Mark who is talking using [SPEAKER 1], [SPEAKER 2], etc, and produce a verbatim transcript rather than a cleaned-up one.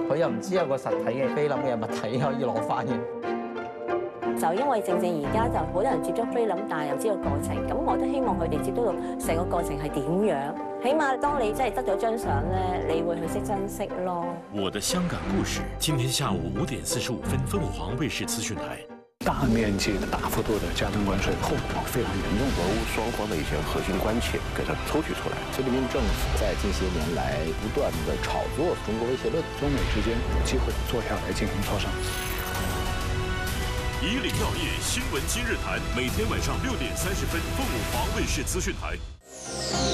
[SPEAKER 1] 佢又唔知有個實體嘅菲林嘅物體可以攞翻嘅。
[SPEAKER 2] 就因為正正而家就好多人接觸菲林，但係又知道過程，咁我都希望佢哋接觸到成個過程係點樣。起碼當你真係得咗張相咧，你會去識珍惜咯。
[SPEAKER 3] 我的香港故事，今天下午五點四十五分，鳳凰衛視資訊台。
[SPEAKER 4] 大面積的、大幅度的加徵關稅，後果非常嚴重。
[SPEAKER 5] 俄烏雙方的一些核心關切給它抽取出來。
[SPEAKER 6] 菲律賓政府在近些年來不斷的炒作中國威脅論，
[SPEAKER 4] 中美之間有機會坐下來進行磋商。
[SPEAKER 3] 以禮耀業新聞今日談，每天晚上六點三十分，鳳凰衛視資訊台。